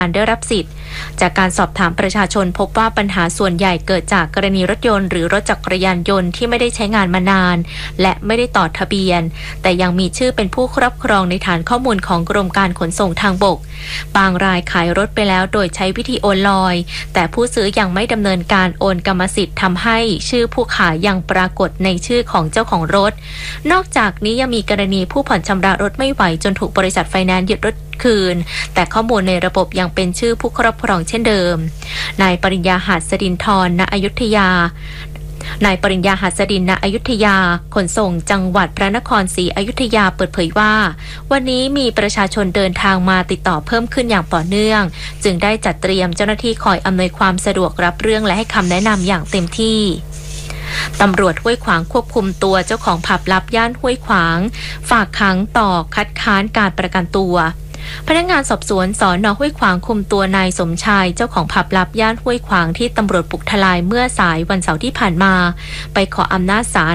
ได้รับสิทธิ์จากการสอบถามประชาชนพบว่าปัญหาส่วนใหญ่เกิดจากกรณีรถยนต์หรือรถจักรยานยนต์ที่ไม่ได้ใช้งานมานานและไม่ได้ต่อทะเบียนแต่ยังมีชื่อเป็นผู้ครอบครองในฐานข้อมูลของกรมการขนส่งทางบกบางรายขายรถไปแล้วโดยใช้วิธีโอนลอยแต่ผู้ซื้อยังไม่ดำเนินการโอนกรรมสิทธิ์ทำให้ชื่อผู้ขายยังปรากฏในชื่อของเจ้าของรถนอกจากนี้ยังมีกรณีผู้ผ่อนชำระรถไม่ไหวจนถูกบริษัทไฟแนนซ์ยึดรถคืนแต่ข้อมูลในระบบยังเป็นชื่อผู้ครอบครองเช่นเดิมนายปริญญาหัสดินทร ณ อยุธยานายปริญญาหัสดิน ณ อยุธยาขนส่งจังหวัดพระนครศรีอยุธยาเปิดเผยว่าวันนี้มีประชาชนเดินทางมาติดต่อเพิ่มขึ้นอย่างต่อเนื่องจึงได้จัดเตรียมเจ้าหน้าที่คอยอำนวยความสะดวกรับเรื่องและให้คำแนะนำอย่างเต็มที่ตำรวจห้วยขวางควบคุมตัวเจ้าของผับลับย่านห้วยขวางฝากขังต่อคัดค้านการประกันตัวพนักงานสอบสวนสน.ห้วยขวางคุมตัวนายสมชายเจ้าของผับลับย่านห้วยขวางที่ตำรวจบุกทลายเมื่อสายวันเสาร์ที่ผ่านมาไปขออำนาจศาล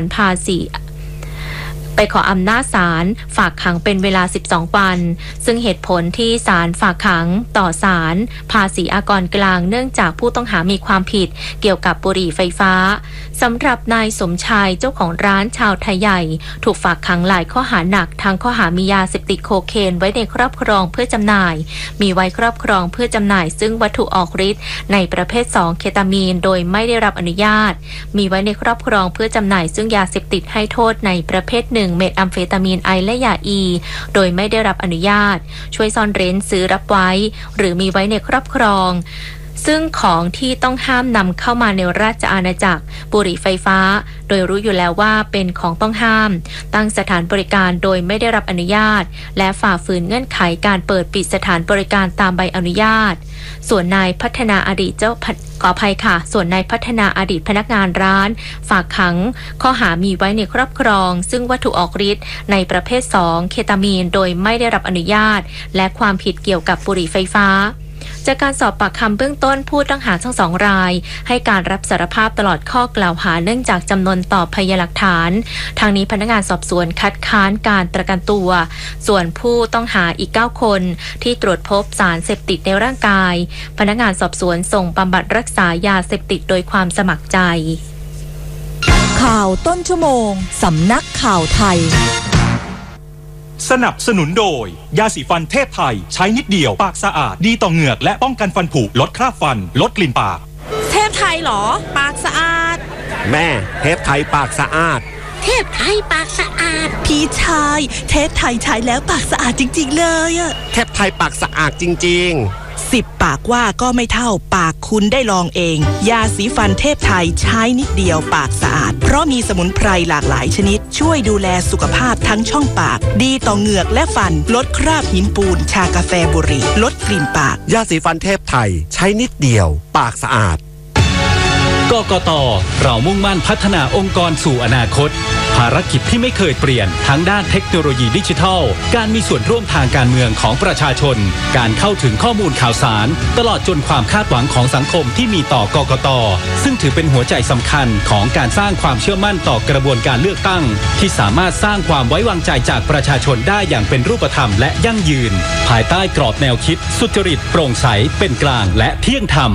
ฝากขังเป็นเวลา12วันซึ่งเหตุผลที่ศาลฝากขังต่อศาลภาษีอากรกลางเนื่องจากผู้ต้องหามีความผิดเกี่ยวกับบุหรี่ไฟฟ้าสำหรับนายสมชายเจ้าของร้านชาวไทยใหญ่ถูกฝากขังหลายข้อหาหนักทั้งข้อหามียาเสพติดโคเคนไว้ในครอบครองเพื่อจำหน่ายมีไว้ครอบครองเพื่อจำหน่ายซึ่งวัตถุออกฤทธิ์ในประเภท2เคตามีนโดยไม่ได้รับอนุญาตมีไว้ในครอบครองเพื่อจำหน่ายซึ่งยาเสพติดให้โทษในประเภท1เมทแอมเฟตามีนไอและยาอีโดยไม่ได้รับอนุญาตช่วยซ่อนเร้นซื้อรับไว้หรือมีไว้ในครอบครองซึ่งของที่ต้องห้ามนำเข้ามาในราชอาณาจักรบุหรี่ไฟฟ้าโดยรู้อยู่แล้วว่าเป็นของต้องห้ามตั้งสถานบริการโดยไม่ได้รับอนุญาตและฝ่าฝืนเงื่อนไขการเปิดปิดสถานบริการตามใบอนุญาตส่วนนายพัฒนาอดีตส่วนนายพัฒนาอดีตพนักงานร้านฝากขังข้อหามีไว้ในครอบครองซึ่งวัตถุออกฤทธิ์ในประเภท2เคตามีนโดยไม่ได้รับอนุญาตและความผิดเกี่ยวกับบุหรี่ไฟฟ้าจากการสอบปากคำเบื้องต้นผู้ต้องหาทั้ง2รายให้การรับสารภาพตลอดข้อกล่าวหาเนื่องจากจำนวนต่อพยานหลักฐานทางนี้พนักงานสอบสวนคัดค้านการประกันตัวส่วนผู้ต้องหาอีก9คนที่ตรวจพบสารเสพติดในร่างกายพนักงานสอบสวนส่งบำบัดรักษายาเสพติดโดยความสมัครใจข่าวต้นชั่วโมงสำนักข่าวไทยสนับสนุนโดยยาสีฟันเทพไทยใช้นิดเดียวปากสะอาดดีต่อเหงือกและป้องกันฟันผุลดคราบฟันลดกลิ่นปากเทพไทยเหรอปากสะอาดแม่เทพไทยปากสะอาดเทพไทยปากสะอาดพี่ชายเทพไทยใช้แล้วปากสะอาดจริงๆเลยอะเทพไทยปากสะอาดจริงๆ 10ปากว่าก็ไม่เท่าปากคุณได้ลองเองยาสีฟันเทพไทยใช้นิดเดียวปากสะอาดเพราะมีสมุนไพรหลากหลายชนิดช่วยดูแลสุขภาพทั้งช่องปากดีต่อเหงือกและฟันลดคราบหินปูนชากาแฟบุหรี่ลดกลิ่นปากยาสีฟันเทพไทยใช้นิดเดียวปากสะอาดกกต.เรามุ่งมั่นพัฒนาองค์กรสู่อนาคตภารกิจที่ไม่เคยเปลี่ยนทั้งด้านเทคโนโลยีดิจิทัลการมีส่วนร่วมทางการเมืองของประชาชนการเข้าถึงข้อมูลข่าวสารตลอดจนความคาดหวังของสังคมที่มีต่อกกต.ซึ่งถือเป็นหัวใจสำคัญของการสร้างความเชื่อมั่นต่อกระบวนการเลือกตั้งที่สามารถสร้างความไว้วางใจจากประชาชนได้อย่างเป็นรูปธรรมและยั่งยืนภายใต้กรอบแนวคิดสุจริตโปร่งใสเป็นกลางและเที่ยงธรรม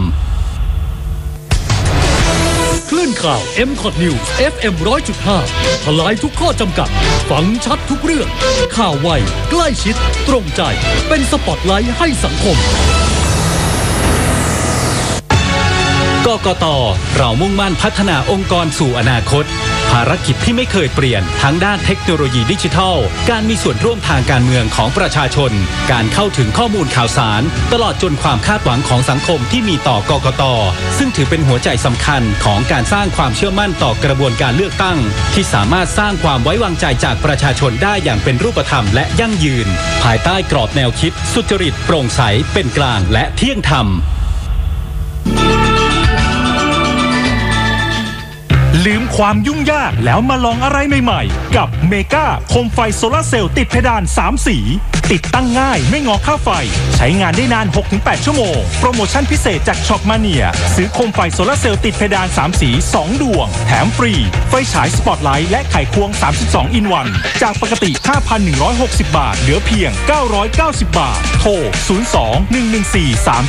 คลื่นข่าว MCOT News FM 100.5 ทลายทุกข้อจำกัดฟังชัดทุกเรื่องข่าวไวใกล้ชิดตรงใจเป็นสปอตไลท์ให้สังคมกกต.เรามุ่งมั่นพัฒนาองค์กรสู่อนาคตภารกิจที่ไม่เคยเปลี่ยนทั้งด้านเทคโนโลยีดิจิทัลการมีส่วนร่วมทางการเมืองของประชาชนการเข้าถึงข้อมูลข่าวสารตลอดจนความคาดหวังของสังคมที่มีต่อกกต.ซึ่งถือเป็นหัวใจสำคัญของการสร้างความเชื่อมั่นต่อกระบวนการเลือกตั้งที่สามารถสร้างความไว้วางใจจากประชาชนได้อย่างเป็นรูปธรรมและยั่งยืนภายใต้กรอบแนวคิดสุจริตโปร่งใสเป็นกลางและเที่ยงธรรมลืมความยุ่งยากแล้วมาลองอะไรใหม่ๆกับเมกาโคมไฟโซลาร์เซลล์ติดเพดาน3สีติดตั้งง่ายไม่งอค่าไฟใช้งานได้นาน 6-8 ชั่วโมงโปรโมชั่นพิเศษจากช็อปมาเนียซื้อโคมไฟโซลาร์เซลล์ติดเพดาน3สี2ดวงแถมฟรีไฟฉายสปอตไลท์และไขควง32 in 1จากปกติ 5,160 บาทเหลือเพียง990 บาทโทร02-114-3999